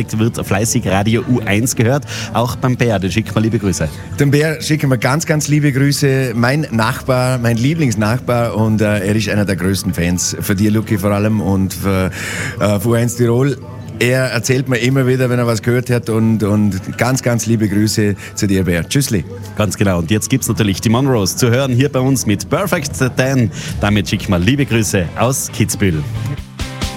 Heute wird fleißig Radio U1 gehört. Auch beim Bär, den schicken wir liebe Grüße. Dem Bär schicken wir ganz, ganz liebe Grüße. Mein Nachbar, mein Lieblingsnachbar und er ist einer der größten Fans. Für dir, Luki, vor allem und für U1 Tirol. Er erzählt mir immer wieder, wenn er was gehört hat und ganz, ganz liebe Grüße zu dir, Bär. Tschüssli. Ganz genau. Und jetzt gibt es natürlich die Monroes zu hören hier bei uns mit Perfect Dan. Damit schicken wir liebe Grüße aus Kitzbühel.